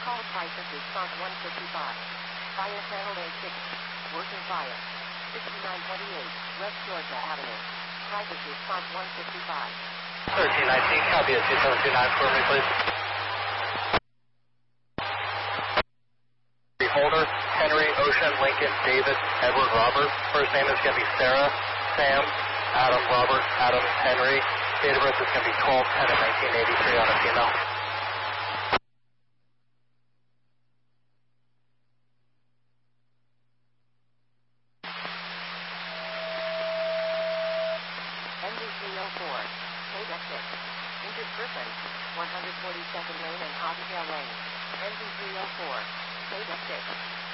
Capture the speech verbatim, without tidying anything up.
Call crisis response one fifty-five. Fire channel A six. Working fire. sixty-nine twenty-eight, West Georgia Avenue. Crisis response one fifty-five. thirteen nineteen, copy at two seven two nine for me, please. Holder, Henry, Ocean, Lincoln, David, Edward, Robert. First name is going to be Sarah, Sam, Adam, Robert, Adam, Henry. Date of birth is going to be twelve ten of nineteen eighty-three on a female. N D three oh four, K F six. Injured person, one forty-second Lane and Abigail Lane. N D three oh four, K F six.